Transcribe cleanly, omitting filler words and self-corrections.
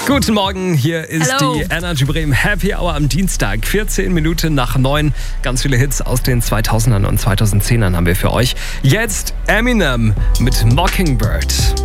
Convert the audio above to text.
Guten Morgen, hier ist Hello. die Energy Bremen Happy Hour am Dienstag. 14 Minuten nach 9. Ganz viele Hits aus den 2000ern und 2010ern haben wir für euch. Jetzt Eminem mit Mockingbird.